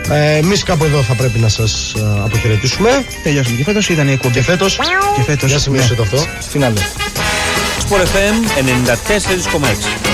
Εμείς κάπου εδώ θα πρέπει να σας αποχαιρετήσουμε. Τελειώσαμε και φέτος, ήταν η εκπομπή. Και φέτος. Και φέτος. Για σημείωσε το αυτό. Φινάλε. Sport FM 94,6.